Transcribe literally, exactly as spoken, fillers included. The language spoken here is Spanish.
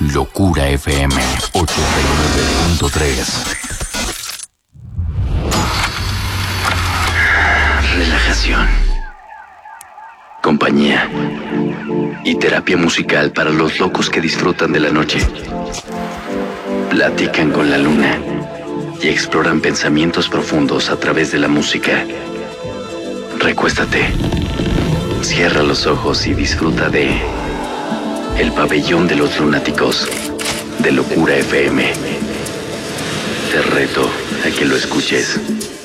Locura F M ochenta y nueve punto tres. Relajación, compañía y terapia musical para los locos que disfrutan de la noche. Platican con la luna y exploran pensamientos profundos a través de la música. Recuéstate, cierra los ojos y disfruta de El Pabellón de los Lunáticos de Locura F M. Te reto a que lo escuches